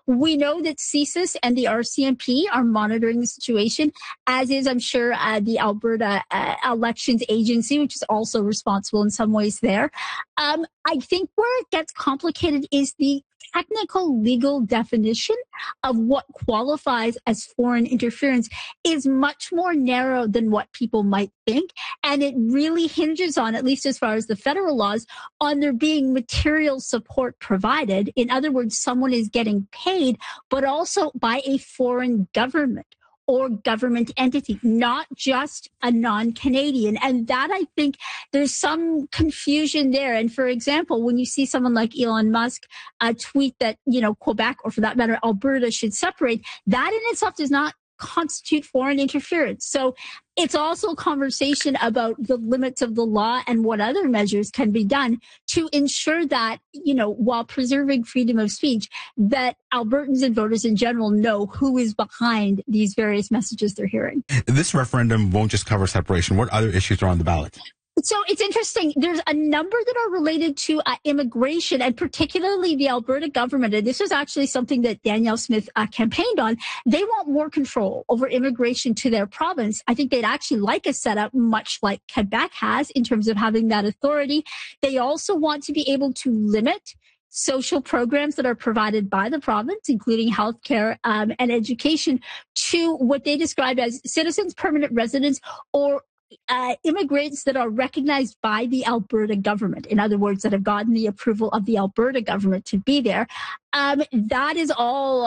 We know that CSIS and the RCMP are monitoring the situation, as is, I'm sure, the Alberta Elections Agency, which is also responsible in some ways there. I think where it gets complicated is the technical legal definition of what qualifies as foreign interference is much more narrow than what people might think. And it really hinges on, at least as far as the federal laws, on there being material support provided. In other words, someone is getting paid, but also by a foreign government or government entity, not just a non-Canadian. And that, I think, there's some confusion there. And for example, when you see someone like Elon Musk tweet that, Quebec, or for that matter, Alberta should separate, that in itself does not constitute foreign interference. So it's also a conversation about the limits of the law and what other measures can be done to ensure that, while preserving freedom of speech, that Albertans and voters in general know who is behind these various messages they're hearing. This referendum won't just cover separation. What other issues are on the ballot? So it's interesting. There's a number that are related to immigration, and particularly the Alberta government. And this was actually something that Danielle Smith campaigned on. They want more control over immigration to their province. I think they'd actually like a setup much like Quebec has in terms of having that authority. They also want to be able to limit social programs that are provided by the province, including healthcare and education, to what they describe as citizens, permanent residents, or immigrants that are recognized by the Alberta government. In other words, that have gotten the approval of the Alberta government to be there. That is all,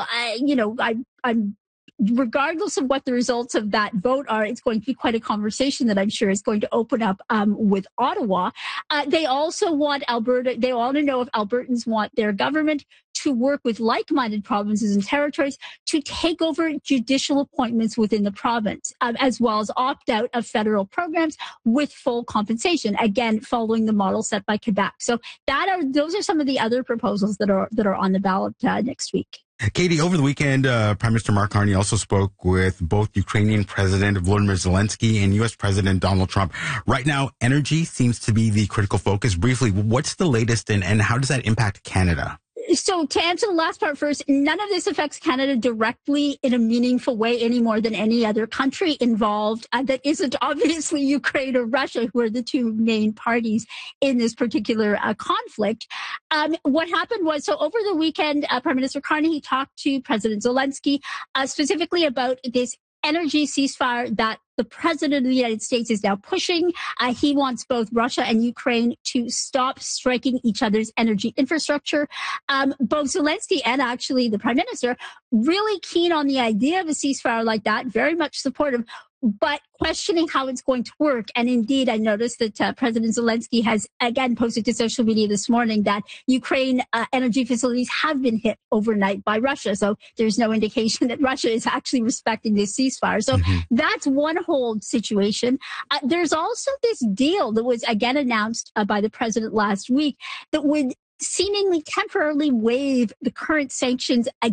I'm regardless of what the results of that vote are, it's going to be quite a conversation that I'm sure is going to open up with Ottawa. They also want Alberta, they want to know if Albertans want their government to work with like-minded provinces and territories to take over judicial appointments within the province, as well as opt out of federal programs with full compensation, again, following the model set by Quebec. So those are some of the other proposals that are on the ballot next week. Katie, over the weekend, Prime Minister Mark Carney also spoke with both Ukrainian President Volodymyr Zelensky and U.S. President Donald Trump. Right now, energy seems to be the critical focus. Briefly, what's the latest and how does that impact Canada? So to answer the last part first, none of this affects Canada directly in a meaningful way any more than any other country involved that isn't obviously Ukraine or Russia, who are the two main parties in this particular conflict. What happened was, so over the weekend, Prime Minister Carney talked to President Zelensky specifically about this energy ceasefire that the president of the United States is now pushing. He wants both Russia and Ukraine to stop striking each other's energy infrastructure. Both Zelensky and actually the prime minister really keen on the idea of a ceasefire like that, very much supportive, but questioning how it's going to work. And indeed, I noticed that President Zelensky has again posted to social media this morning that Ukraine energy facilities have been hit overnight by Russia. So there's no indication that Russia is actually respecting this ceasefire. So that's one whole situation. There's also this deal that was again announced by the president last week that would seemingly temporarily waive the current sanctions